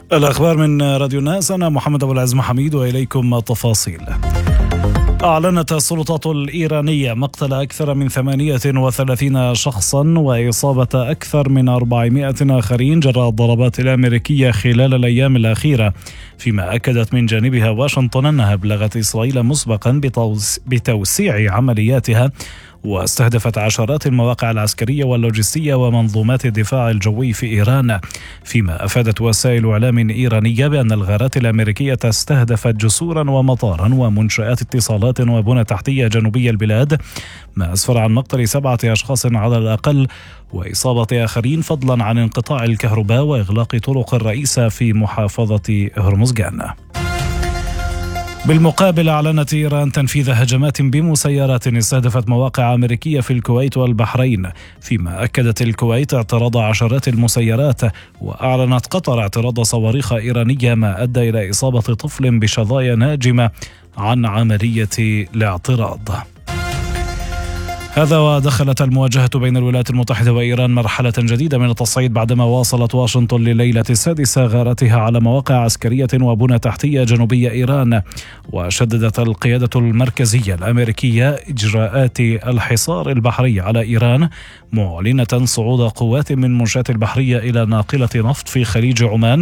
الأخبار من راديو الناس، أنا محمد أبو العز محميد وإليكم تفاصيل. أعلنت السلطات الإيرانية مقتل أكثر من 38 شخصا وإصابة أكثر من 400 آخرين جراء الضربات الأمريكية خلال الأيام الأخيرة، فيما أكدت من جانبها واشنطن أنها أبلغت إسرائيل مسبقا بتوسيع عملياتها، واستهدفت عشرات المواقع العسكرية واللوجستية ومنظومات الدفاع الجوي في إيران، فيما أفادت وسائل إعلام إيرانية بأن الغارات الأمريكية استهدفت جسورا ومطارا ومنشآت اتصالات وبنى تحتية جنوبي البلاد، ما أسفر عن مقتل 7 أشخاص على الأقل وإصابة آخرين، فضلا عن انقطاع الكهرباء وإغلاق طرق الرئيسة في محافظة هرمزغان. بالمقابل، أعلنت إيران تنفيذ هجمات بمسيرات استهدفت مواقع أمريكية في الكويت والبحرين، فيما أكدت الكويت اعتراض عشرات المسيرات، وأعلنت قطر اعتراض صواريخ إيرانية ما أدى إلى إصابة طفل بشظايا ناجمة عن عملية الاعتراض. هذا ودخلت المواجهة بين الولايات المتحدة وإيران مرحلة جديدة من التصعيد بعدما واصلت واشنطن لليلة السادسة غارتها على مواقع عسكرية وبنى تحتية جنوبية إيران، وشددت القيادة المركزية الأمريكية إجراءات الحصار البحري على إيران، معلنة صعود قوات من منشآت البحرية إلى ناقلة نفط في خليج عمان